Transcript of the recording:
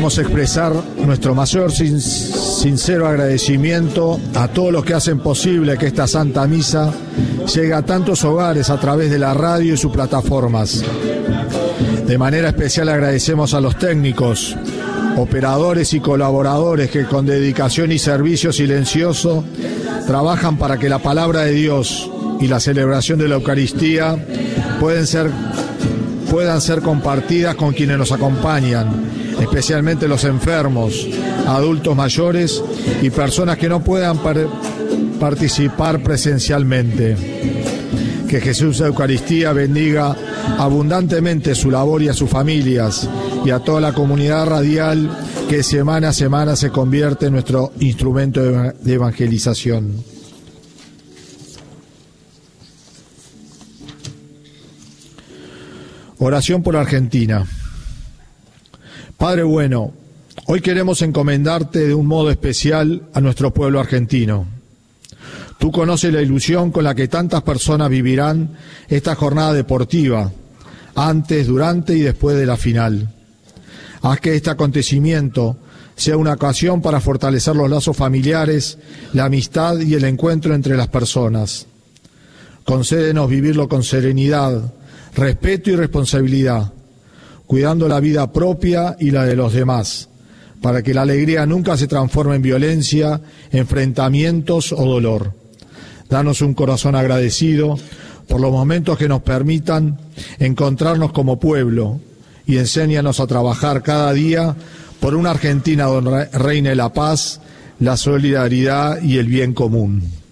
queremos expresar nuestro mayor sincero agradecimiento a todos los que hacen posible que esta Santa Misa llegue a tantos hogares a través de la radio y sus plataformas. De manera especial agradecemos a los técnicos, operadores y colaboradores que con dedicación y servicio silencioso trabajan para que la palabra de Dios y la celebración de la Eucaristía puedan ser compartidas con quienes nos acompañan, especialmente los enfermos, adultos mayores y personas que no puedan participar presencialmente. Que Jesús de Eucaristía bendiga abundantemente su labor y a sus familias y a toda la comunidad radial que semana a semana se convierte en nuestro instrumento de evangelización. Oración por Argentina. Padre bueno, hoy queremos encomendarte de un modo especial a nuestro pueblo argentino. Tú conoces la ilusión con la que tantas personas vivirán esta jornada deportiva, antes, durante y después de la final. Haz que este acontecimiento sea una ocasión para fortalecer los lazos familiares, la amistad y el encuentro entre las personas. Concédenos vivirlo con serenidad, respeto y responsabilidad, cuidando la vida propia y la de los demás, para que la alegría nunca se transforme en violencia, enfrentamientos o dolor. Danos un corazón agradecido por los momentos que nos permitan encontrarnos como pueblo y enséñanos a trabajar cada día por una Argentina donde reine la paz, la solidaridad y el bien común.